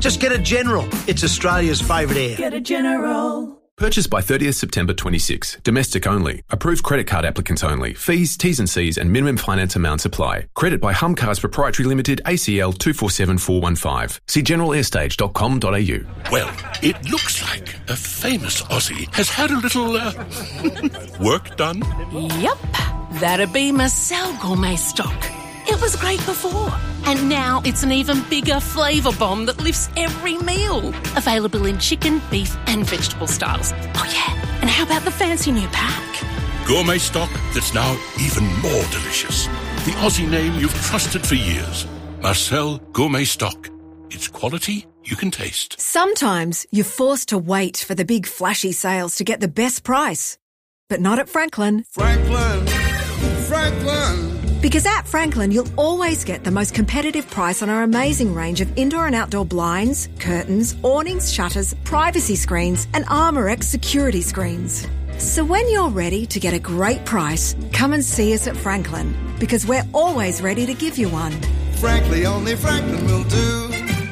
Just get a General. It's Australia's favourite air. Get a General. Purchased by 30th September 26. Domestic only. Approved credit card applicants only. Fees, T's and C's and minimum finance amounts apply. Credit by Hum Cars Proprietary Limited, ACL 247415. See generalair.com.au. Well, it looks like a famous Aussie has had a little, work done. Yep, that'd be Marcel Gourmet Stock. It was great before, and now it's an even bigger flavour bomb that lifts every meal. Available in chicken, beef and vegetable styles. Oh yeah, and how about the fancy new pack? Gourmet stock that's now even more delicious. The Aussie name you've trusted for years. Marcel Gourmet Stock. It's quality you can taste. Sometimes you're forced to wait for the big flashy sales to get the best price. But not at Franklin. Franklin. Because at Franklin, you'll always get the most competitive price on our amazing range of indoor and outdoor blinds, curtains, awnings, shutters, privacy screens, and ArmorX security screens. So when you're ready to get a great price, come and see us at Franklin, because we're always ready to give you one. Frankly, only Franklin will do.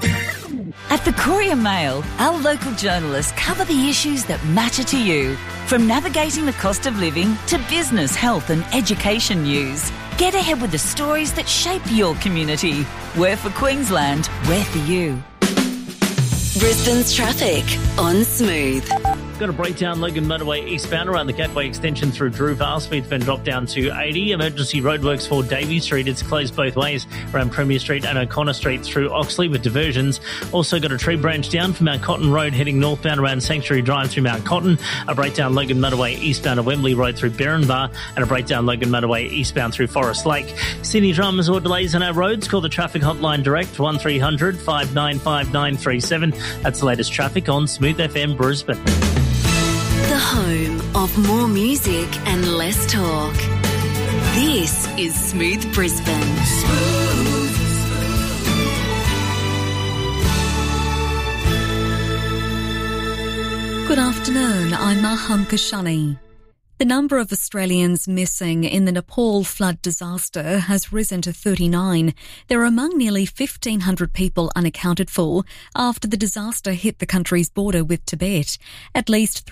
At the Courier Mail, our local journalists cover the issues that matter to you. From navigating the cost of living to business, health and education news. Get ahead with the stories that shape your community. We're for Queensland, we're for you. Brisbane's traffic on Smooth. Got a breakdown Logan Motorway eastbound around the Gateway extension through Drew Vale. Speed's been dropped down to 80. Emergency roadworks for Davey Street. It's closed both ways around Premier Street and O'Connor Street through Oxley with diversions. Also got a tree branch down from Mount Cotton Road heading northbound around Sanctuary Drive through Mount Cotton. A breakdown Logan Motorway eastbound to Wembley Road through Berrinbar. And a breakdown Logan Motorway eastbound through Forest Lake. Sydney dramas or delays on our roads? Call the traffic hotline direct 1300 595937. That's the latest traffic on Smooth FM Brisbane. The home of more music and less talk. This is Smooth Brisbane. Good afternoon, I'm Maham Kashani. The number of Australians missing in the Nepal flood disaster has risen to 39. They're among nearly 1,500 people unaccounted for after the disaster hit the country's border with Tibet. At least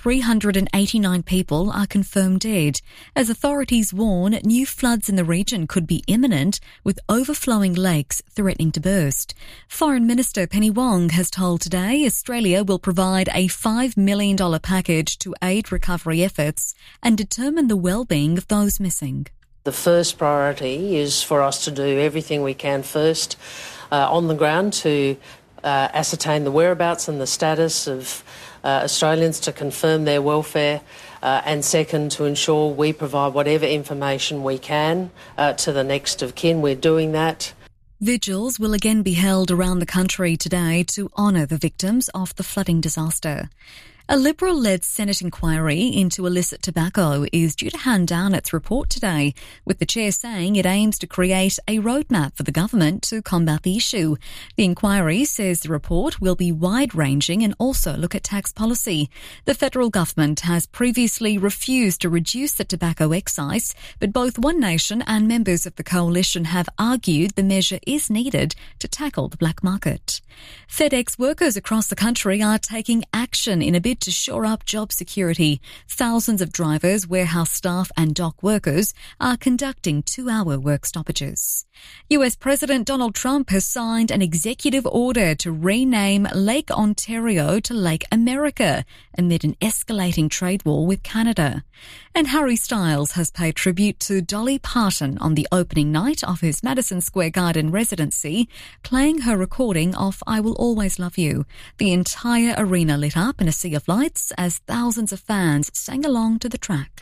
389 people are confirmed dead, as authorities warn new floods in the region could be imminent, with overflowing lakes threatening to burst. Foreign Minister Penny Wong has told Today Australia will provide a $5 million package to aid recovery efforts and determine the well-being of those missing. The first priority is for us to do everything we can first on the ground to ascertain the whereabouts and the status of Australians, to confirm their welfare, and second, to ensure we provide whatever information we can to the next of kin. We're doing that. Vigils will again be held around the country today to honour the victims of the flooding disaster. A Liberal-led Senate inquiry into illicit tobacco is due to hand down its report today, with the chair saying it aims to create a roadmap for the government to combat the issue. The inquiry says the report will be wide-ranging and also look at tax policy. The federal government has previously refused to reduce the tobacco excise, but both One Nation and members of the coalition have argued the measure is needed to tackle the black market. FedEx workers across the country are taking action in a bid to shore up job security. Thousands of drivers, warehouse staff and dock workers are conducting 2-hour work stoppages. US President Donald Trump has signed an executive order to rename Lake Ontario to Lake America amid an escalating trade war with Canada. And Harry Styles has paid tribute to Dolly Parton on the opening night of his Madison Square Garden residency, playing her recording of I Will Always Love You. The entire arena lit up in a sea of lights as thousands of fans sang along to the track.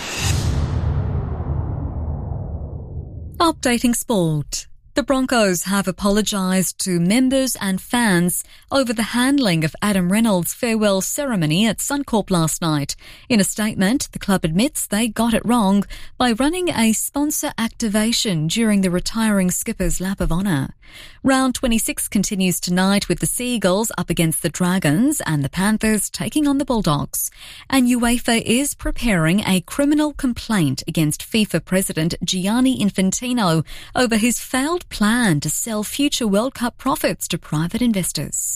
Updating sport. The Broncos have apologised to members and fans over the handling of Adam Reynolds' farewell ceremony at Suncorp last night. In a statement, the club admits they got it wrong by running a sponsor activation during the retiring skipper's lap of honour. Round 26 continues tonight with the Seagulls up against the Dragons and the Panthers taking on the Bulldogs. And UEFA is preparing a criminal complaint against FIFA President Gianni Infantino over his failed plan to sell future World Cup profits to private investors.